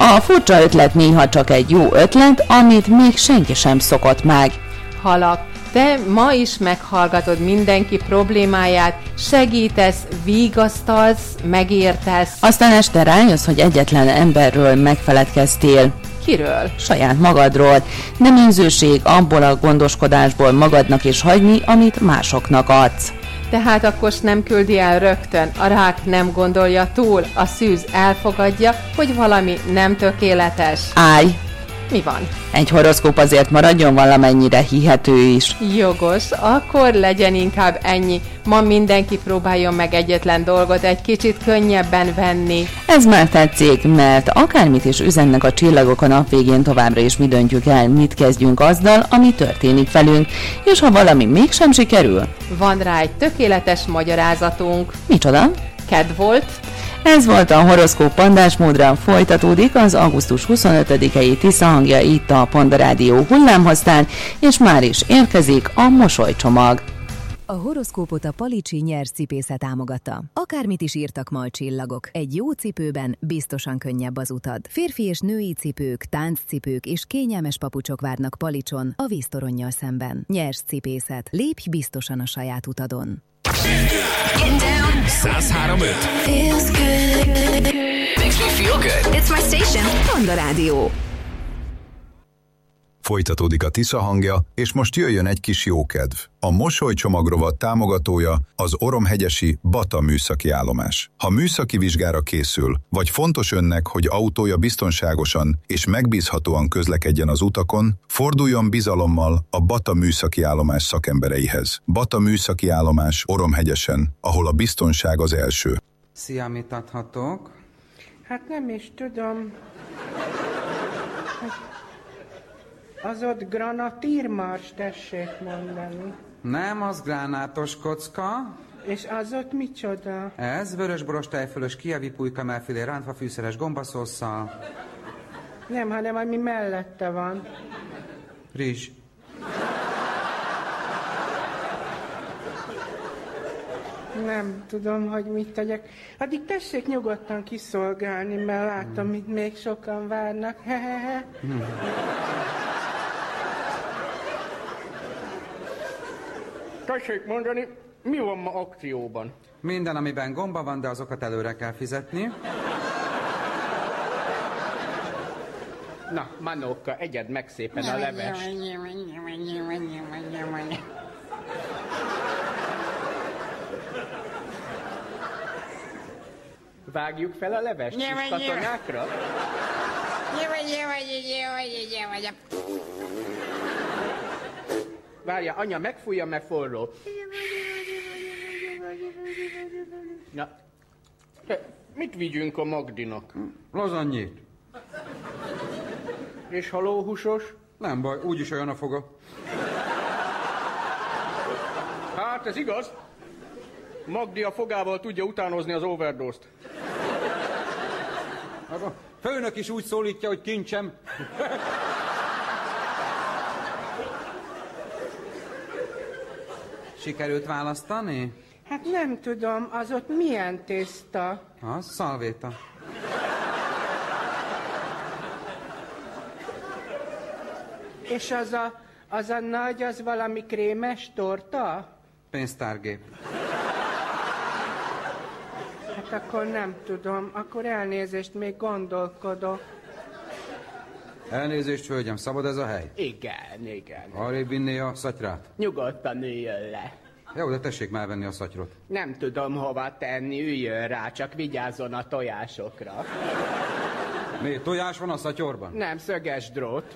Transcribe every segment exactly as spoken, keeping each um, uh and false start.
A furcsa ötlet néha csak egy jó ötlet, amit még senki sem szokott meg. Halak, te ma is meghallgatod mindenki problémáját, segítesz, vigasztalsz, megértesz. Aztán este rájössz, hogy egyetlen emberről megfeledkeztél. Kiről? Saját magadról. Nem önzőség abból a gondoskodásból magadnak is hagyni, amit másoknak adsz. Tehát akkor nem küldi el rögtön, a rák nem gondolja túl, a szűz elfogadja, hogy valami nem tökéletes. Állj! Mi van? Egy horoszkóp azért maradjon valamennyire hihető is. Jogos, akkor legyen inkább ennyi. Ma mindenki próbáljon meg egyetlen dolgot egy kicsit könnyebben venni. Ez már tetszik, mert akármit is üzennek a csillagok a nap végén, továbbra is mi döntjük el, mit kezdjünk azzal, ami történik velünk, és ha valami mégsem sikerül. Van rá egy tökéletes magyarázatunk. Micsoda? Kedd volt. Ez volt a horoszkóp pandásmódra, folytatódik az augusztus huszonötödikei Tisza hangja itt a Panda Rádió hullámhosszán, és már is érkezik a mosolycsomag. A horoszkópot a Palicsi Nyers cipésze támogatta. Akármit is írtak ma a csillagok, egy jó cipőben biztosan könnyebb az utad. Férfi és női cipők, tánccipők és kényelmes papucsok várnak Palicson a víztoronnyal szemben. Nyers cipészet. Lépj biztosan a saját utadon. száz három öt Feels good. Makes me feel good. It's my station. Panda Rádió. Folytatódik a Tisza hangja, és most jöjjön egy kis jókedv. A mosolycsomagrovat támogatója az Oromhegyesi Bata műszaki állomás. Ha műszaki vizsgára készül, vagy fontos önnek, hogy autója biztonságosan és megbízhatóan közlekedjen az utakon, forduljon bizalommal a Bata műszaki állomás szakembereihez. Bata műszaki állomás Oromhegyesen, ahol a biztonság az első. Szia, mit adhatok? Hát nem is tudom. Az ott granatírmars, tessék mondani. Nem, az gránátos kocka. És az ott micsoda? Ez vörösboros tejfölös kijevi pulyka mellfilé rántva fűszeres gombaszósszal. Nem, hanem ami mellette van. Rizs. Nem tudom, hogy mit tegyek. Addig tessék nyugodtan kiszolgálni, mert látom, hmm. itt még sokan várnak. Hehehe. Hmm. Tessék mondani, mi van ma akcióban? Minden, amiben gomba van, de azokat előre kell fizetni. Na, Manóka, egyed meg szépen a levest. Vágjuk fel a levest kis katonákra? Várja, anya, megfújja, mert forró. Na, te, mit vigyünk a Magdinak? Lazannyét. És halóhúsos? Nem baj, úgyis olyan a foga. Hát, ez igaz. Magdi a fogával tudja utánozni az overdose-t. A főnök is úgy szólítja, hogy kincsem. Sikerült választani? Hát nem tudom, az ott milyen tészta? Az szalvéta. És az a, az a nagy, az valami krémes torta? Pénztárgép. Hát akkor nem tudom, akkor elnézést, még gondolkodok. Elnézést, hölgyem, szabad ez a hely? Igen, igen. Arrébb vinné a szatyrát? Nyugodtan üljön le. Jó, de tessék már venni a szatyrot. Nem tudom hova tenni, üljön rá, csak vigyázzon a tojásokra. Mi, tojás van a szatyorban? Nem, szöges drót.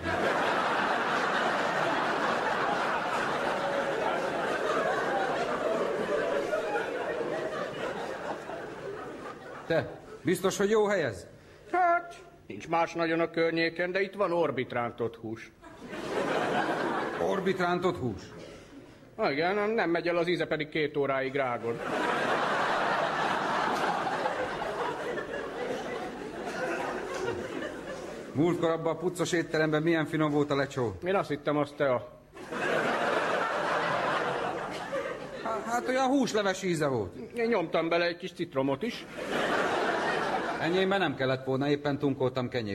Te, biztos, hogy jó hely ez? Hát, nincs más nagyon a környéken, de itt van orbitrántott hús. Orbitrántott hús? Igen, nem megy el az íze, pedig két óráig rágod. Múltkor abban a puccos étteremben milyen finom volt a lecsó? Én azt hittem, az te a... Hát olyan húsleves íze volt. Én nyomtam bele egy kis citromot is. Enyémben nem kellett volna, éppen tunkoltam kenyér.